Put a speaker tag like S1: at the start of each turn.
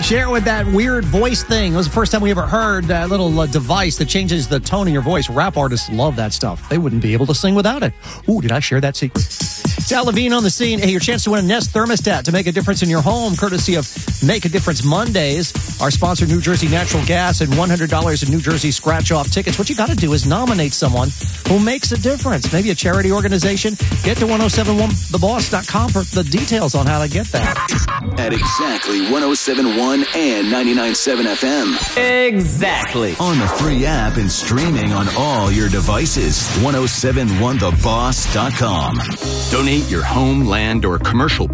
S1: Share it with that weird voice thing. It was the first time we ever heard that little device that changes the tone of your voice. Rap artists love that stuff. They wouldn't be able to sing without it. Ooh, did I share that secret? Sal Levine on the scene. Hey, your chance to win a Nest thermostat to make a difference in your home, courtesy of Make a Difference Mondays. Our sponsor, New Jersey Natural Gas, and $100 in New Jersey scratch-off tickets. What you got to do is nominate someone who makes a difference. Maybe a charity organization. Get to 1071theboss.com for the details on how to get that.
S2: At exactly 107.1 and 99.7 FM.
S3: Exactly.
S2: On the free app and streaming on all your devices. 1071theboss.com. Donate your home, land, or commercial